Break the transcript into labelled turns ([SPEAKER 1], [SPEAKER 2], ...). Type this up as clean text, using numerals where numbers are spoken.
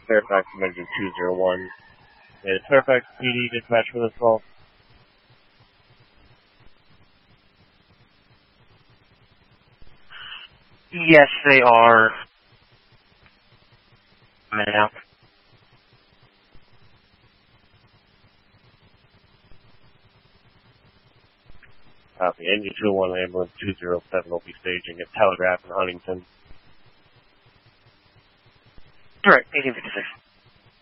[SPEAKER 1] Fairfax Emergency 201. Is Fairfax PD dispatch for this call?
[SPEAKER 2] Yes, they are. Now.
[SPEAKER 1] Copy. Engine 201 ambulance 207 will be staging at Telegraph in Huntington.
[SPEAKER 2] Correct, 1856.